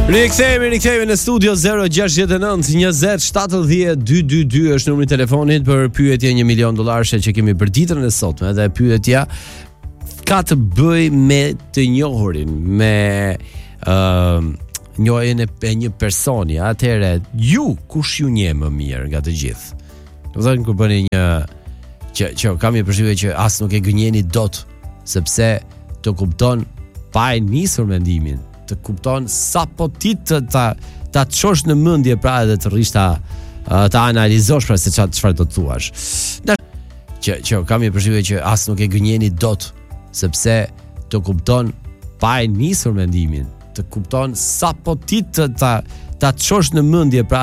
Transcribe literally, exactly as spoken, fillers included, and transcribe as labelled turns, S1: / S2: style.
S1: Rikthehemi, rikthehemi në studio zero gjasht nëntë njëzet shtatëdhjetë dyqindëdouëdhjetë është numri i telefonit për pyetje një milion dollarësh që kemi për ditën e sotme dhe pyetja ka të bëj me të njohurin, me uh, njohjen e një personi. Atëherë, ju kush ju njeh më mirë nga të gjithë? Do të thënë kur bëni një që që kam një përshtypje që as nuk e gënjeni dot, sepse të kupton pa e nisur mendimin, të kupton sa po ti të ta ta çosh në mendje pra edhe të rrish ta ta analizosh pra se çfarë do të thuash. Që që kam një përshtypje që as nuk e gënjeni dot, sepse të kupton pa e nisur mendimin, të kupton sa po ti të ta ta çosh në mendje pra